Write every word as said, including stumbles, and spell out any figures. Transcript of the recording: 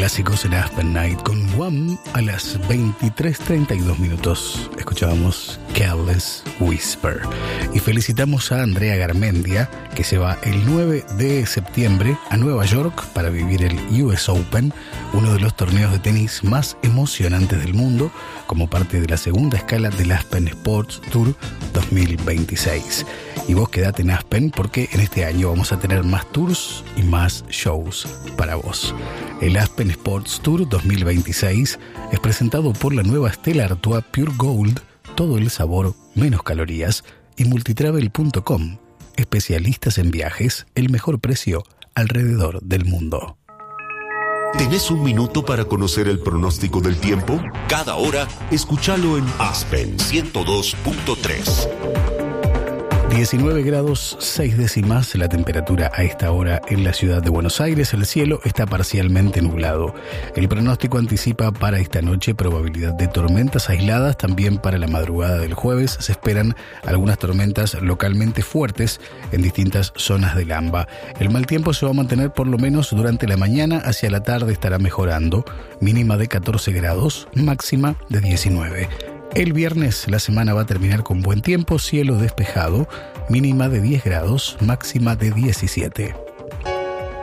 clásicos en Aspen Night con Wham a las veintitrés treinta y dos minutos. Escuchábamos Careless Whisper. Y felicitamos a Andrea Garmendia, que se va el nueve de septiembre a Nueva York para vivir el U S Open, uno de los torneos de tenis más emocionantes del mundo, como parte de la segunda escala del Aspen Sports Tour dos mil veintiséis. Y vos quedate en Aspen porque en este año vamos a tener más tours y más shows para vos. El Aspen Sports Tour dos mil veintiséis es presentado por la nueva Stella Artois Pure Gold, todo el sabor, menos calorías, y multitravel punto com, especialistas en viajes, el mejor precio alrededor del mundo. ¿Tenés un minuto para conocer el pronóstico del tiempo? Cada hora, escúchalo en Aspen ciento dos punto tres. diecinueve grados seis décimas la temperatura a esta hora en la ciudad de Buenos Aires. El cielo está parcialmente nublado. El pronóstico anticipa para esta noche probabilidad de tormentas aisladas. También para la madrugada del jueves se esperan algunas tormentas localmente fuertes en distintas zonas del AMBA. El mal tiempo se va a mantener por lo menos durante la mañana. Hacia la tarde estará mejorando. Mínima de catorce grados, máxima de diecinueve. El viernes la semana va a terminar con buen tiempo, cielo despejado, mínima de diez grados, máxima de diecisiete.